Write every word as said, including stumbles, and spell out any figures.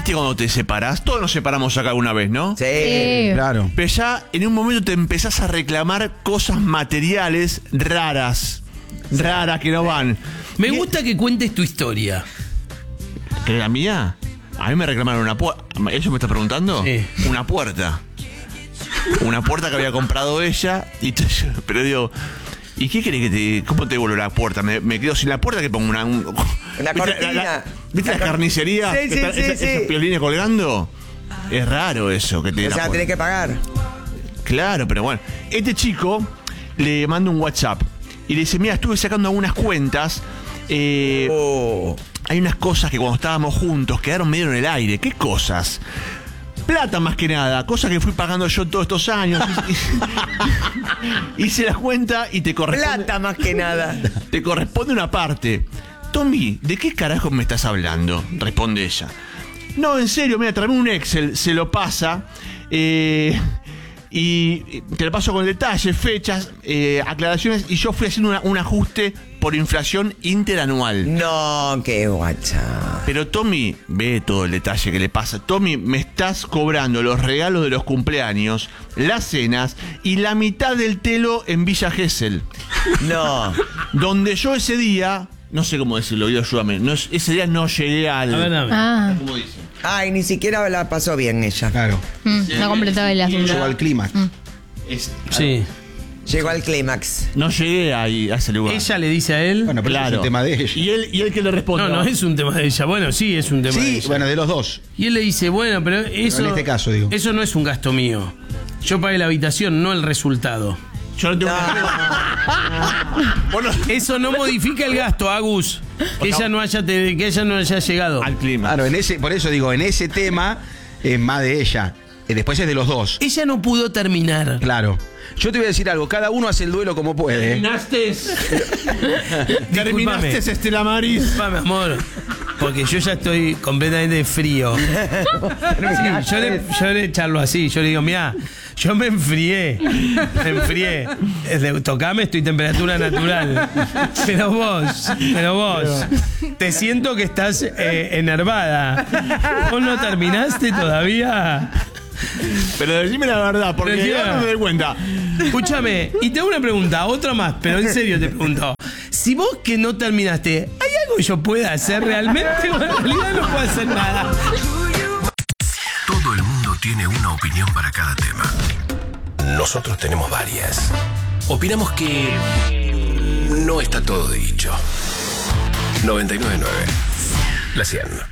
¿Viste cuando te separás? Todos nos separamos acá alguna vez, ¿no? Sí, Sí. claro. Pero ya en un momento te empezás a reclamar cosas materiales raras. Raras que no van. Me gusta que cuentes tu historia. ¿Que la mía? A mí me reclamaron una puerta. ¿Eso me está preguntando? Sí. Una puerta. Una puerta que había comprado ella. Y te- pero digo, ¿y qué querés que te.? ¿Cómo te devuelvo la puerta? ¿Me, me quedo sin la puerta que pongo una. Un, Una ¿viste cortina. la- la- ¿Viste Una las cor- carnicerías? Sí, que sí, están sí, esas, sí. esos piolines colgando. Es raro eso que te O la sea, puerta. tenés que pagar. Claro, pero bueno. Este chico le manda un WhatsApp y le dice: mira, estuve sacando algunas cuentas. Eh, Oh. Hay unas cosas que cuando estábamos juntos quedaron medio en el aire. ¿Qué cosas? Plata más que nada, cosas que fui pagando yo todos estos años. Hice las cuentas y te corresponde, Plata más que nada. te corresponde una parte. Tommy, ¿de qué carajo me estás hablando? Responde ella. No, en serio, mira, tráeme un Excel, se lo pasa. Eh, y te lo paso con detalles, fechas, eh, aclaraciones. Y yo fui haciendo una- un ajuste por inflación interanual. No, qué guacha. Pero Tommy, ve todo el detalle que le pasa. Tommy, me estás cobrando los regalos de los cumpleaños, las cenas y la mitad del telo en Villa Gesell. No. Donde yo ese día, no sé cómo decirlo, Guido, ayúdame. No, ese día no llegué al. A ver, dame. Ah, ¿Cómo dice? Ay, ni siquiera la pasó bien ella. Claro. mm, no completaba el asunto. Llegó al clímax. Es- Sí. Llegó al clímax. no llegué ahí, a ese lugar. Ella le dice a él. Bueno, pero eso es un tema de ella. Y él, y él que le responde. No, no es un tema de ella. Bueno, sí, es un tema de Sí, ella. bueno, de los dos. Y él le dice, bueno, pero eso. en este caso, digo. Eso no es un gasto mío. Yo pagué la habitación, no el resultado. Yo no tengo Bueno, Eso no modifica el gasto, Agus. Que ella no haya, te- que ella no haya llegado. al clima. Claro, en ese, por eso digo, en ese tema es más de ella. Eh, Después es de los dos. Ella no pudo terminar. Claro. Yo te voy a decir algo, cada uno hace el duelo como puede. ¿eh? Terminaste. Terminaste, Estela Maris. Disculpame, amor. Porque yo ya estoy completamente frío. Sí, yo, le, yo le charlo así. Yo le digo, mira, yo me enfrié. Me enfrié. Es de- Tocame, estoy temperatura natural. Pero vos, pero vos, te siento que estás eh, enervada. ¿Vos no terminaste todavía? Pero decime la verdad, porque Pero yo ya. no me doy cuenta. Escúchame, y te hago una pregunta, otra más, pero en serio te pregunto. Si vos que no terminaste, ¿hay algo que yo pueda hacer realmente? Bueno, en realidad no puedo hacer nada. Todo el mundo tiene una opinión para cada tema. Nosotros tenemos varias. Opinamos que no está todo dicho. noventa y nueve punto nueve. La cien.